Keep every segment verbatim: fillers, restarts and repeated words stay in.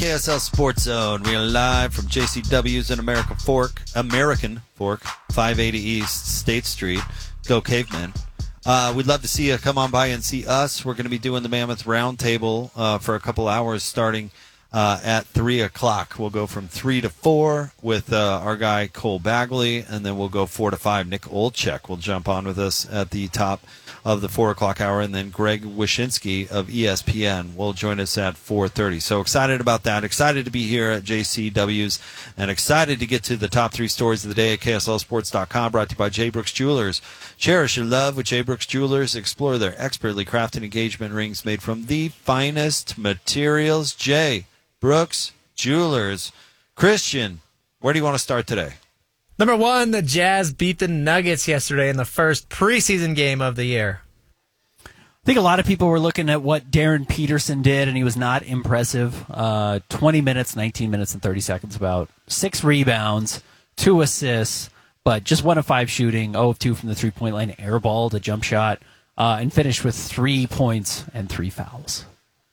K S L Sports Zone. We are live from J C W's in American Fork, American Fork, five eighty East State Street. Go Cavemen. Uh, we'd love to see you come on by and see us. We're going to be doing the Mammoth Roundtable uh, for a couple hours starting uh, at three o'clock. We'll go from three to four with uh, our guy Cole Bagley, and then we'll go four to five. Nick Olczyk will jump on with us at the top of the four o'clock hour, and then Greg Wyshynski of E S P N will join us at four thirty. So excited about that. Excited to be here at J C W's, and excited to get to the top three stories of the day at K S L Sports dot com, brought to you by J. Brooks Jewelers. Cherish your love with J. Brooks Jewelers. Explore their expertly crafted engagement rings made from the finest materials. J. Brooks Jewelers. Christian, where do you want to start today? Number one, the Jazz beat the Nuggets yesterday in the first preseason game of the year. I think a lot of people were looking at what Darren Peterson did, and he was not impressive. Uh, twenty minutes, nineteen minutes, and thirty seconds, about six rebounds, two assists, but just one of five shooting, zero of two from the three-point line, airballed a jump shot, uh, and finished with three points and three fouls.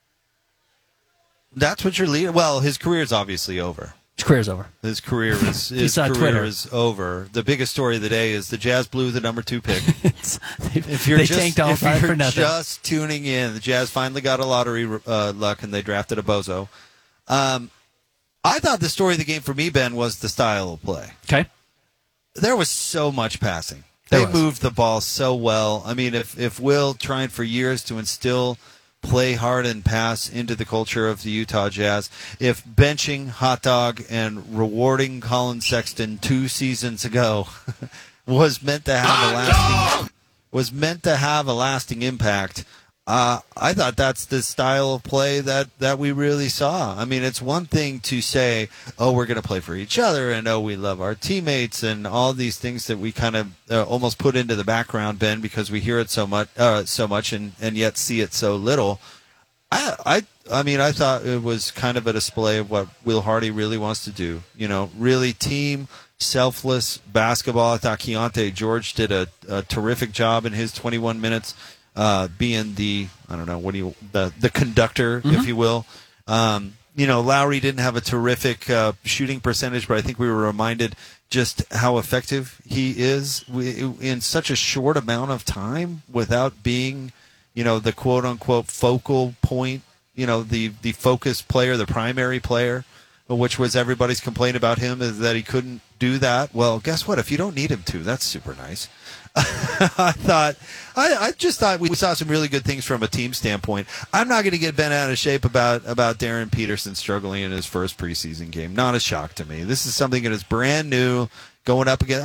That's what you're leading. Well, his career is obviously over. His career's over. His career is his saw career Twitter. is over. The biggest story of the day is the Jazz blew the number two pick. It's, they If you're they just, tanked all if five you're for nothing. just tuning in, the Jazz finally got a lottery uh, luck, and they drafted a bozo. Um, I thought the story of the game for me, Ben, was the style of play. Okay. There was so much passing. There They was. moved the ball so well. I mean, if if Will trying for years to instill play hard and pass into the culture of the Utah Jazz, if benching Hot Dog and rewarding Colin Sexton two seasons ago was meant to have a lasting was meant to have a lasting impact, uh, I thought that's the style of play that, that we really saw. I mean, it's one thing to say, oh, we're going to play for each other, and oh, we love our teammates, and all these things that we kind of uh, almost put into the background, Ben, because we hear it so much, uh, so much, and, and yet see it so little. I, I, I mean, I thought it was kind of a display of what Will Hardy really wants to do. You know, really team, selfless basketball. I thought Keontae George did a, a terrific job in his twenty-one minutes. Uh, being the, I don't know, what do you, the, the conductor, mm-hmm. if you will. Um, you know, Lowry didn't have a terrific uh, shooting percentage, but I think we were reminded just how effective he is in such a short amount of time without being, you know, the quote-unquote focal point, you know, the, the focus player, the primary player, which was everybody's complaint about him is that he couldn't do that. Well, guess what? If you don't need him to, that's super nice. I thought, I, I just thought we saw some really good things from a team standpoint. I'm not going to get bent out of shape about, about Darren Peterson struggling in his first preseason game. Not a shock to me. This is something that is brand new, going up against.